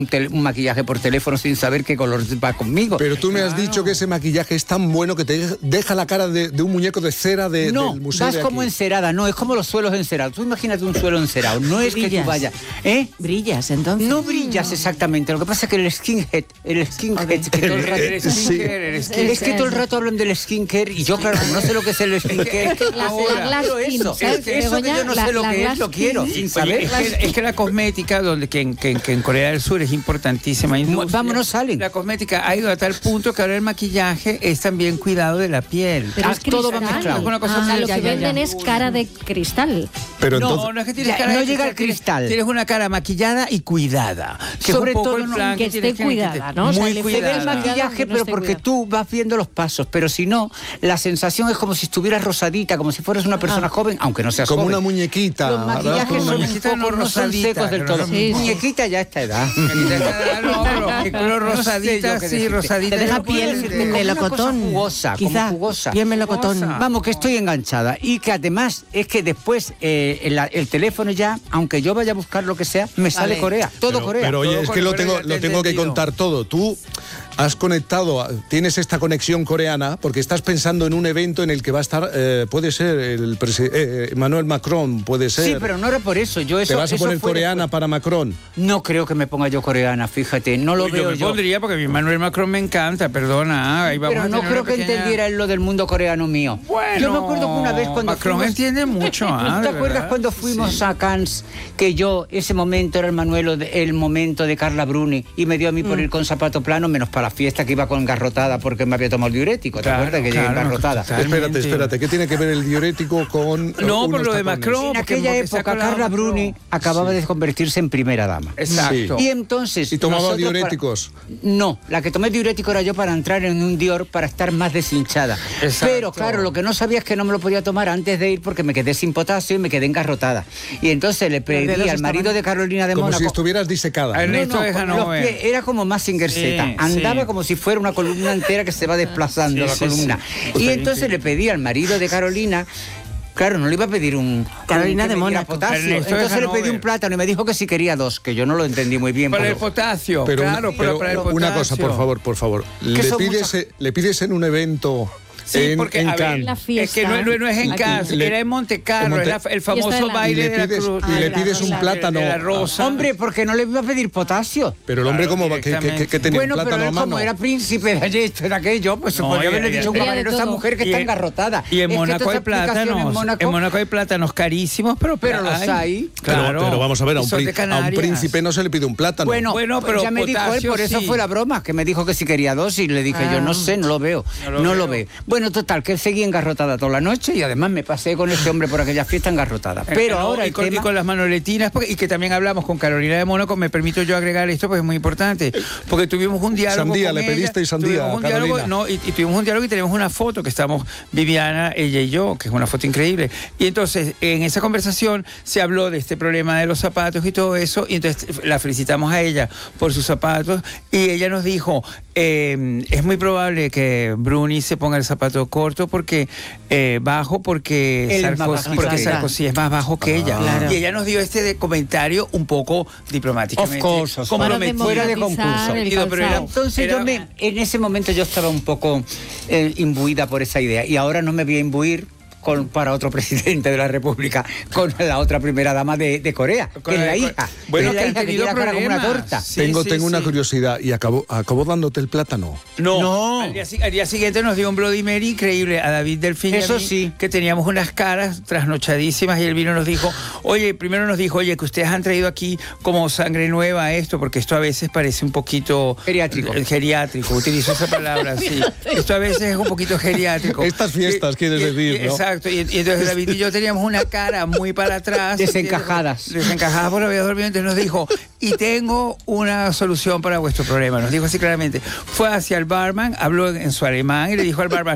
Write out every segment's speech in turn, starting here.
un maquillaje por teléfono sin saber qué color va conmigo. Pero tú me has dicho que ese maquillaje es tan bueno que te deja la cara de un muñeco de cera del museo. No, vas como encerada, no, es como los suelos encerados. Tú imagínate un suelo encerado, no es que tú vayas. Brillas, entonces. No brillas exactamente, lo que pasa es que el skinhead, que todo el rato, es que todo el rato hablan del skincare y yo, claro, no sé lo que es el skincare. Eso que yo no sé lo que es, lo quiero, sin saber. Es que la cosmética, que en Corea del Sur es importantísima industria. Vamos, no salen. La cosmética ha ido a tal punto que ahora el maquillaje es también cuidado de la piel. Pero es todo va mezclado. lo que venden es cara de cristal. Pero no es que tienes cara no llega al cristal. Tienes una cara maquillada y cuidada. Que sobre es un poco todo el plan que esté cuidada, ¿no? Muy Se ve cuidada. el maquillaje, pero porque tú vas viendo los pasos, pero si no, la sensación es como si estuvieras rosadita, como si fueras una persona joven, aunque no seas como joven. una muñequita. Los maquillajes son un poco, no son secos del todo. Muñequita ya a esta edad. Pero rosadita, sí, rosadita. Te deja piel melocotón. Jugosa, quizá, como jugosa. piel melocotón. Vamos, que estoy enganchada. Y que además es que después el teléfono ya, aunque yo vaya a buscar lo que sea, me sale Corea. Todo Corea. Pero oye, Todo es que lo tengo que contar todo. Tú has conectado, tienes esta conexión coreana porque estás pensando en un evento en el que va a estar, puede ser Emmanuel Macron, puede ser. Sí, pero no era por eso. ¿Te vas a poner coreana para Macron? No creo que me ponga yo coreana, fíjate. No lo veo yo. Yo pondría porque mi Emmanuel Macron me encanta, perdona. Ahí vamos pero no creo que entendiera él lo del mundo coreano mío. Bueno, yo me acuerdo que una vez cuando Macron entiende mucho. ¿Te acuerdas cuando fuimos a Cannes, que ese momento era el momento de Carla Bruni y me dio a mí por ir con zapato plano, menos para la fiesta que iba con engarrotada porque me había tomado el diurético? ¿Te acuerdas que llegué engarrotada? Espérate, ¿qué tiene que ver el diurético con No, por lo de Macron. En aquella época Carla Bruni acababa de convertirse en primera dama. Exacto. Y entonces... ¿Y tomaba diuréticos? No, la que tomé diurético era yo para entrar en un Dior para estar más deshinchada. Exacto. Pero claro, lo que no sabía es que no me lo podía tomar antes de ir porque me quedé sin potasio y me quedé engarrotada. Y entonces le pedí al marido de Carolina de Mónaco... Como si estuvieras disecada. Era como Mazinger Z. Andaba como si fuera una columna entera que se va desplazando la columna. Y entonces le pedí al marido de Carolina... Claro, no le iba a pedir Carolina de Mónaco. Entonces le pedí un plátano y me dijo que si quería 2, que yo no lo entendí muy bien. Para el potasio, pero para el potasio. Una cosa, por favor. Le pides en un evento... Sí, porque en a ver, Cannes. es que no es en Cannes, era en Monte Carlo, el famoso baile de la cruz. Y le pides un plátano. De la rosa. Hombre, porque no le iba a pedir potasio. Pero el hombre, ¿cómo va? ¿Que tenía un plátano pero a él mano? como era príncipe de esto, era aquello, pues se podría haberle dicho a un camarero a esa mujer que está engarrotada. Y en Mónaco hay plátanos. En Mónaco hay plátanos carísimos, pero los hay. Claro. Pero vamos a ver, a un príncipe no se le pide un plátano. Bueno, pero ya me dijo él, por eso fue la broma, que me dijo que si quería 2 y le dije yo, no sé, no lo veo. No lo veo. Bueno, total, que seguí engarrotada toda la noche y además me pasé con este hombre por aquella fiesta engarrotada. Pero ahora y con las manoletinas, y que también hablamos con Carolina de Mónaco, me permito yo agregar esto porque es muy importante, porque tuvimos un diálogo sandía, con le ella, pediste sandía, tuvimos un diálogo, y tuvimos un diálogo y tenemos una foto que estamos Viviana, ella y yo, que es una foto increíble. Y entonces, en esa conversación se habló de este problema de los zapatos y todo eso, y entonces la felicitamos a ella por sus zapatos, y ella nos dijo, es muy probable que Bruni se ponga el zapato corto porque bajo porque Sarkozy es más bajo que ella. Claro. Y ella nos dio este comentario un poco diplomáticamente. Of course, fuera de concurso. Entonces en ese momento yo estaba un poco imbuida por esa idea y ahora no me voy a imbuir para otro presidente de la República, con la otra primera dama de Corea, que es la hija. Bueno, que es la hija que tiene la cara como una torta. Tengo una curiosidad. ¿Y acabó dándote el plátano? No. Al día siguiente nos dio un Bloody Mary increíble a David Delfín. Eso y a mí, sí. que teníamos unas caras trasnochadísimas y él vino y nos dijo, primero nos dijo, que ustedes han traído aquí como sangre nueva esto, porque esto a veces parece un poquito... Geriátrico, utilizo esa palabra, sí. Esto a veces es un poquito geriátrico. Estas fiestas, quieres decir, ¿no? Exacto, y entonces David y yo teníamos una cara muy para atrás. Desencajadas por había dormido, entonces nos dijo, y tengo una solución para vuestro problema, nos dijo así claramente. Fue hacia el barman, habló en su alemán y le dijo al barman,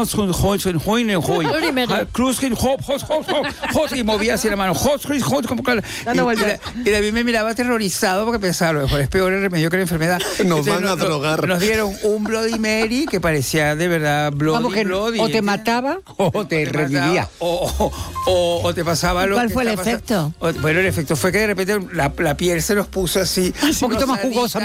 y movía así la mano, y David me miraba aterrorizado porque pensaba, lo mejor es peor el remedio que la enfermedad. Nos van a drogar. Nos dieron un Bloody Mary que parecía de verdad Bloody. O te mataba o te Sobrevivía. O te pasaba lo ¿Cuál que fue el está efecto? Bueno, el efecto fue que de repente la piel se nos puso así. Un poquito más jugosa,